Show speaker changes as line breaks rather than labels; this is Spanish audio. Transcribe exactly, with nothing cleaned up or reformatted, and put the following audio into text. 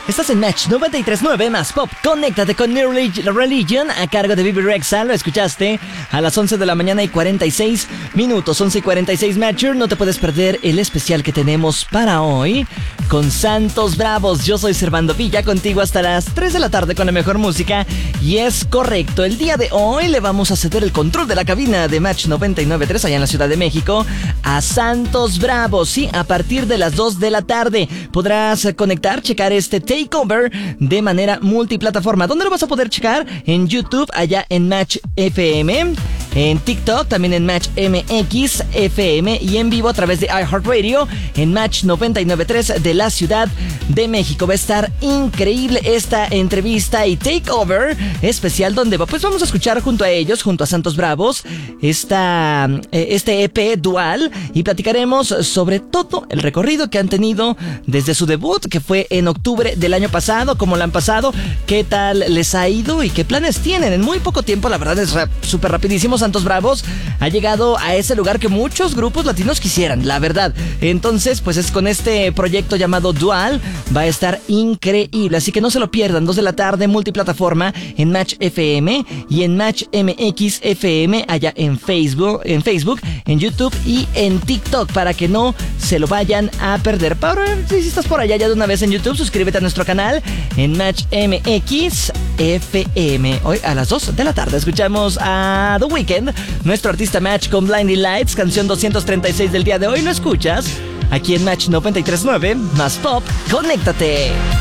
Estás en Match noventa y tres punto nueve más Pop. Conéctate con New Religion a cargo de Bibi Rexha. Lo escuchaste a las once de la mañana y cuarenta y seis minutos. once y cuarenta y seis, Matcher. No te puedes perder el especial que tenemos para hoy con Santos Bravos. Yo soy Servando Villa, contigo hasta las tres de la tarde con la mejor música. Y es correcto, el día de hoy le vamos a ceder el control de la cabina de Match noventa y nueve punto tres allá en la Ciudad de México a Santos Bravos. Sí, a partir de las dos de la tarde podrás conectar, checar este takeover de manera multiplataforma. ¿Dónde lo vas a poder checar? En YouTube, allá en Match F M, en TikTok, también en Match M X F M y en vivo a través de iHeartRadio en Match noventa y nueve punto tres de la Ciudad de México. Va a estar increíble esta entrevista y takeover especial donde pues vamos a escuchar junto a ellos, junto a Santos Bravos, esta, este E P dual y platicaremos sobre todo el recorrido que han tenido desde su debut, que fue en octubre del año pasado, cómo lo han pasado, qué tal les ha ido y qué planes tienen. En muy poco tiempo, la verdad es súper rapidísimo, Santos Bravos ha llegado a ese lugar que muchos grupos latinos quisieran, la verdad. Entonces, pues es con este proyecto llamado Dual, va a estar increíble, así que no se lo pierdan. Dos de la tarde, multiplataforma en Match F M y en Match M X F M, allá en Facebook, en Facebook, en YouTube y en TikTok, para que no se lo vayan a perder. Para, si estás por allá ya de una vez en YouTube, suscríbete a nuestro canal en Match M X F M. Hoy a las dos de la tarde escuchamos a The Weeknd, nuestro artista Match con Blinding Lights, canción doscientos treinta y seis del día de hoy. Lo escuchas aquí en Match noventa y tres punto nueve más Pop. Conéctate.